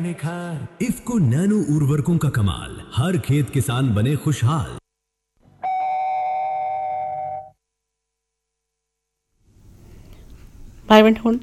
निखार। इफ्को नैनो उर्वरकों का कमाल, हर खेत किसान बने खुशहाल। भाई बहन,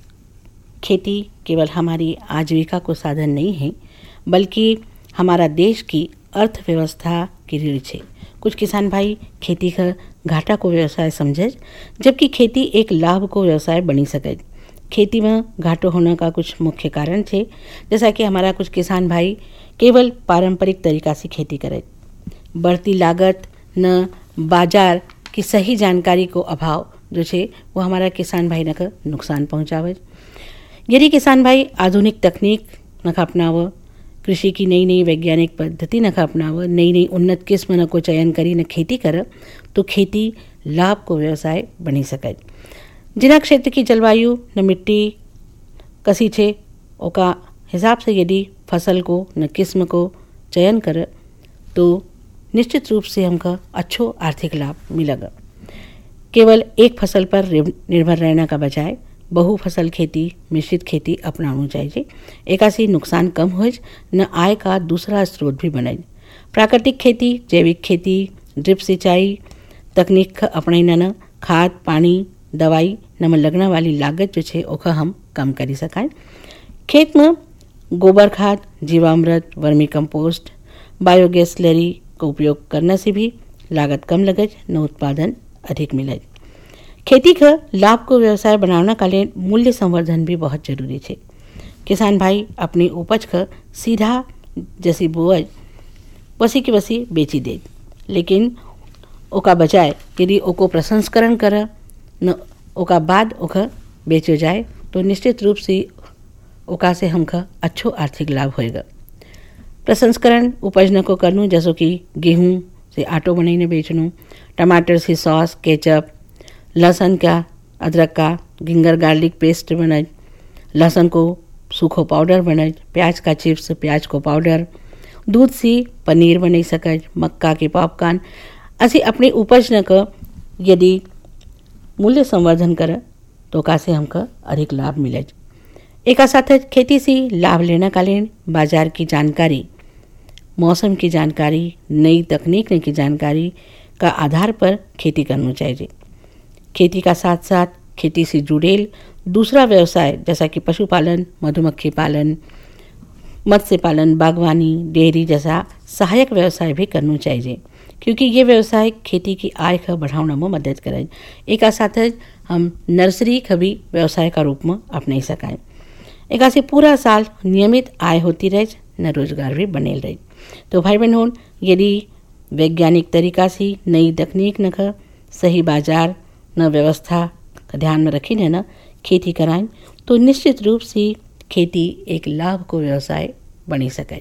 खेती केवल हमारी आजीविका को साधन नहीं है, बल्कि हमारा देश की अर्थव्यवस्था की रीढ़ है। कुछ किसान भाई खेती का घाटा को व्यवसाय समझे, जबकि खेती एक लाभ को व्यवसाय बनी सके। खेती में घाटो होने का कुछ मुख्य कारण थे, जैसा कि हमारा कुछ किसान भाई केवल पारंपरिक तरीका से खेती करे, बढ़ती लागत न बाजार की सही जानकारी को अभाव जो है वो हमारा किसान भाई न नुकसान पहुँचावे। यदि किसान भाई आधुनिक तकनीक न अपनाव, कृषि की नई नई वैज्ञानिक पद्धति न अपनाव, नई नई उन्नत किस्म न को चयन करी न खेती कर, तो खेती लाभ को व्यवसाय बनी सके। जिना क्षेत्र की जलवायु न मिट्टी कसी छे ओका हिसाब से यदि फसल को न किस्म को चयन कर, तो निश्चित रूप से हमका अच्छो आर्थिक लाभ मिलेगा। केवल एक फसल पर निर्भर रहने का बजाय बहु फसल खेती, मिश्रित खेती अपनानी चाहिए। एकासी नुकसान कम हो न आय का दूसरा स्रोत भी बने। प्राकृतिक खेती, जैविक खेती, ड्रिप सिंचाई तकनीक अपनाने न खाद, पानी, दवाई न लगने वाली लागत जो है ओका हम कम करी सकाएं। खेत में गोबर खाद, जीवामृत, वर्मी कंपोस्ट, बायोगैस स्लरी का उपयोग करने से भी लागत कम लगे न उत्पादन अधिक मिले। खेती का लाभ को व्यवसाय बनाने के लिए मूल्य संवर्धन भी बहुत जरूरी है। किसान भाई अपनी उपज का सीधा जैसी बुआई वसी की वसी बेची दे, लेकिन ओका बजाय यदि ओको प्रसंस्करण कर न ओका बाद ओका बेचो जाए, तो निश्चित रूप से ओका से हमका अच्छो आर्थिक लाभ होएगा। प्रसंस्करण उपज न को करनू, जैसो कि गेहूँ से आटो बनाईने बेचनू, टमाटर से सॉस, केचप, लहसुन का, अदरक का गिंगर गार्लिक पेस्ट बनाए, लहसुन को सूखो पाउडर बनाए, प्याज का चिप्स, प्याज को पाउडर, दूध से पनीर बना सके, मक्का के पॉपकॉर्न। असी अपनी उपज न का यदि मूल्य संवर्धन कर, तो कासे हमका अधिक लाभ मिले। एक साथ खेती से लाभ लेने का लिए बाजार की जानकारी, मौसम की जानकारी, नई तकनीक की जानकारी का आधार पर खेती करना चाहिए। खेती का साथ साथ खेती से जुड़ेल दूसरा व्यवसाय जैसा कि पशुपालन, मधुमक्खी पालन, मत्स्य पालन, बागवानी, डेयरी जैसा सहायक व्यवसाय भी करना चाहिए, क्योंकि ये व्यवसाय खेती की आय का बढ़ाने में मदद करें। एक साथ हम नर्सरी का भी व्यवसाय का रूप में अपना सकें। एक से पूरा साल नियमित आय होती रहे न रोजगार भी बने रहे। तो भाई बहनों, यदि वैज्ञानिक तरीका से नई तकनीक न सही बाजार न व्यवस्था का ध्यान में रखी न खेती कराएं, तो निश्चित रूप से खेती एक लाभ को व्यवसाय बनी सके।